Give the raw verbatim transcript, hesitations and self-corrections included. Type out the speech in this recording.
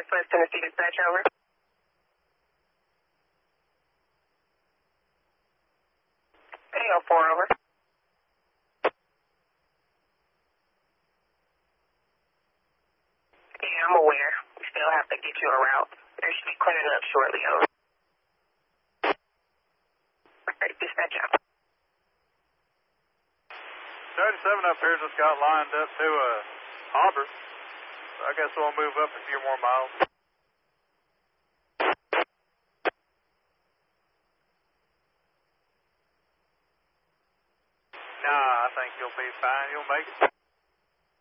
Northwest Tennessee dispatch, over. A O four, over. Yeah, I'm aware. We still have to get you a route. There should be clearing up shortly, over. Alright, dispatch out. thirty-seven up here just got lined up to a uh, Harbor. I guess we'll move up a few more miles. Nah, I think you'll be fine. You'll make it.